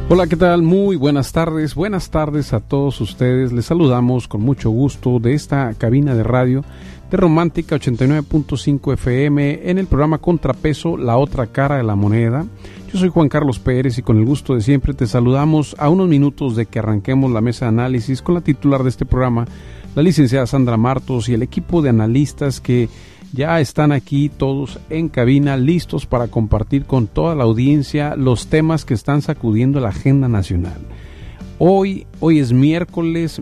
Hola, ¿qué tal? Muy buenas tardes a todos ustedes. Les saludamos con mucho gusto de esta cabina de radio de Romántica 89.5 FM en el programa Contrapeso, la otra cara de la moneda. Yo soy Juan Carlos Pérez y con el gusto de siempre te saludamos a unos minutos de que arranquemos la mesa de análisis con la titular de este programa, la licenciada Sandra Martos, y el equipo de analistas que ya están aquí todos en cabina, listos para compartir con toda la audiencia los temas que están sacudiendo la agenda nacional. Hoy es miércoles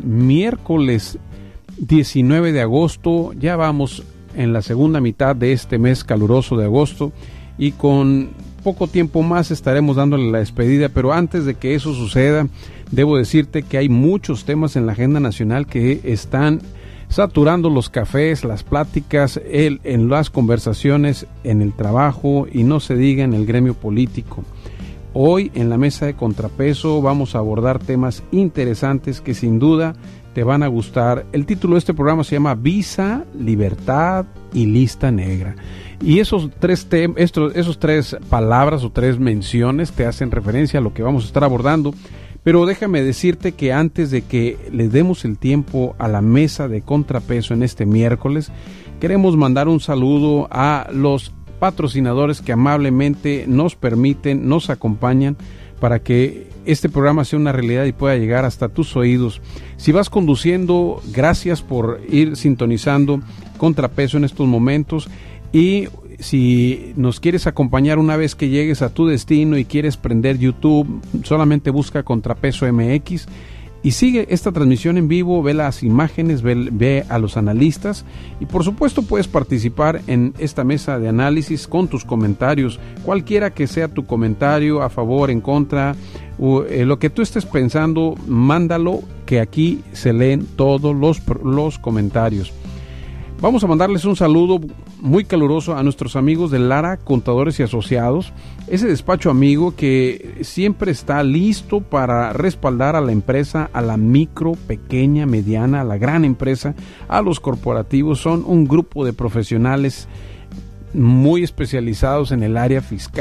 19 de agosto, ya vamos en la segunda mitad de este mes caluroso de agosto y con poco tiempo más estaremos dándole la despedida, pero antes de que eso suceda, debo decirte que hay muchos temas en la agenda nacional que están saturando los cafés, las pláticas, en las conversaciones, en el trabajo y no se diga en el gremio político. Hoy en la mesa de Contrapeso vamos a abordar temas interesantes que sin duda te van a gustar. El título de este programa se llama Visa, Libertad y Lista Negra. Y esos tres palabras o tres menciones te hacen referencia a lo que vamos a estar abordando. Pero déjame decirte que antes de que le demos el tiempo a la mesa de Contrapeso en este miércoles, queremos mandar un saludo a los patrocinadores que amablemente nos permiten, nos acompañan para que este programa sea una realidad y pueda llegar hasta tus oídos. Si vas conduciendo, gracias por ir sintonizando Contrapeso en estos momentos, y si nos quieres acompañar una vez que llegues a tu destino y quieres prender YouTube, solamente busca Contrapeso MX y sigue esta transmisión en vivo, ve las imágenes, ve a los analistas y por supuesto puedes participar en esta mesa de análisis con tus comentarios, cualquiera que sea tu comentario, a favor, en contra, lo que tú estés pensando, mándalo, que aquí se leen todos los comentarios. Vamos a mandarles un saludo muy caluroso a nuestros amigos de Lara Contadores y Asociados, ese despacho amigo que siempre está listo para respaldar a la empresa, a la micro, pequeña, mediana, a la gran empresa, a los corporativos. Son un grupo de profesionales muy especializados en el área fiscal,